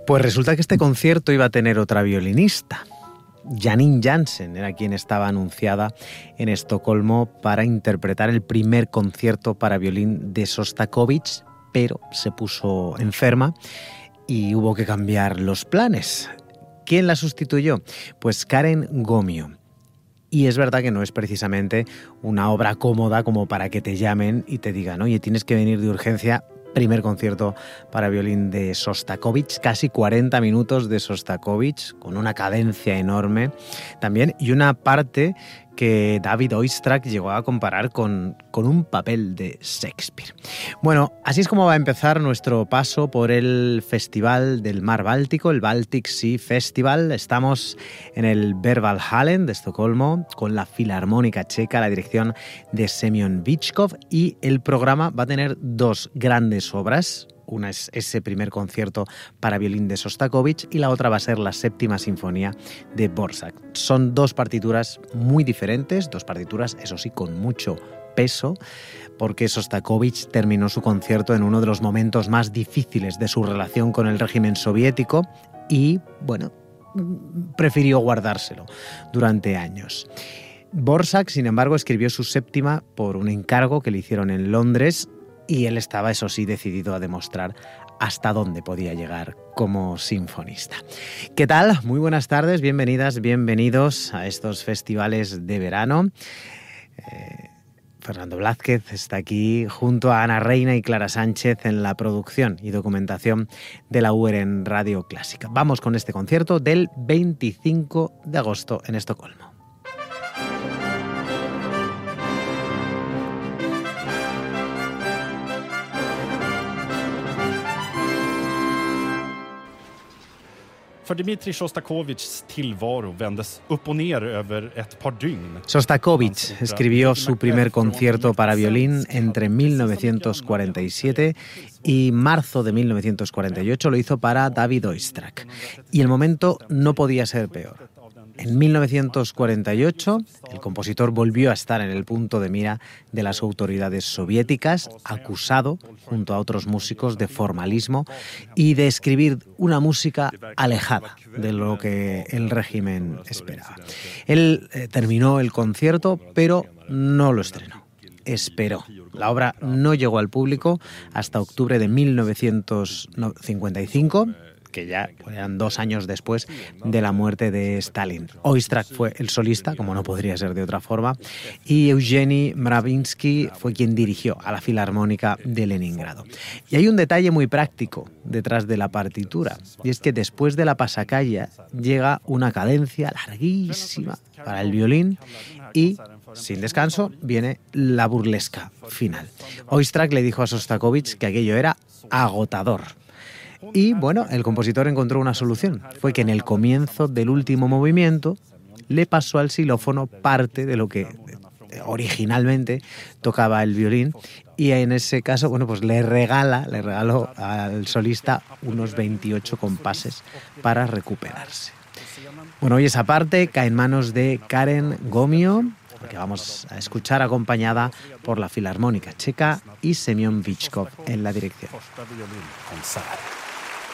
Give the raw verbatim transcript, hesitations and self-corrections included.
Pues resulta que este concierto iba a tener otra violinista. Janine Jansen era quien estaba anunciada en Estocolmo para interpretar el primer concierto para violín de Sostakovich, pero se puso enferma y hubo que cambiar los planes. ¿Quién la sustituyó? Pues Karen Gomio. Y es verdad que no es precisamente una obra cómoda como para que te llamen y te digan, oye, tienes que venir de urgencia. Primer concierto para violín de Sostakovich, casi cuarenta minutos de Sostakovich, con una cadencia enorme también, y una parte que David Oistrakh llegó a comparar con, con un papel de Shakespeare. Bueno, así es como va a empezar nuestro paso por el Festival del Mar Báltico, el Baltic Sea Festival. Estamos en el Berwaldhallen de Estocolmo, con la Filarmónica Checa, la dirección de Semyon Bychkov, y el programa va a tener dos grandes obras. Una es ese primer concierto para violín de Sostakovich y la otra va a ser la séptima sinfonía de Dvořák. Son dos partituras muy diferentes, dos partituras, eso sí, con mucho peso, porque Sostakovich terminó su concierto en uno de los momentos más difíciles de su relación con el régimen soviético y, bueno, prefirió guardárselo durante años. Dvořák, sin embargo, escribió su séptima por un encargo que le hicieron en Londres. Y él estaba, eso sí, decidido a demostrar hasta dónde podía llegar como sinfonista. ¿Qué tal? Muy buenas tardes, bienvenidas, bienvenidos a estos festivales de verano. Eh, Fernando Blázquez está aquí junto a Ana Reina y Clara Sánchez en la producción y documentación de la U R en Radio Clásica. Vamos con este concierto del veinticinco de agosto en Estocolmo. För Dmitrij Sjostakovichs tillvaro vändes upp och ner över ett par dygn. Sostakovich escribió su primer concierto para violín entre mil novecientos cuarenta y siete y marzo de mil novecientos cuarenta y ocho lo hizo para David Oistrakh. Y el momento no podía ser peor. En mil novecientos cuarenta y ocho, el compositor volvió a estar en el punto de mira de las autoridades soviéticas, acusado, junto a otros músicos, de formalismo y de escribir una música alejada de lo que el régimen esperaba. Él eh, terminó el concierto, pero no lo estrenó. Esperó. La obra no llegó al público hasta octubre de mil novecientos cincuenta y cinco, que ya eran dos años después de la muerte de Stalin. Oistrakh fue el solista, como no podría ser de otra forma, y Eugeni Mravinsky fue quien dirigió a la Filarmónica de Leningrado. Y hay un detalle muy práctico detrás de la partitura, y es que después de la pasacalla llega una cadencia larguísima para el violín y, sin descanso, viene la burlesca final. Oistrakh le dijo a Sostakovich que aquello era agotador. Y bueno, el compositor encontró una solución. Fue que en el comienzo del último movimiento le pasó al xilófono parte de lo que originalmente tocaba el violín y en ese caso, bueno, pues le regala, le regaló al solista unos veintiocho compases para recuperarse. Bueno, hoy esa parte cae en manos de Karen Gomio, que vamos a escuchar acompañada por la Filarmónica Checa y Semyon Bychkov en la dirección.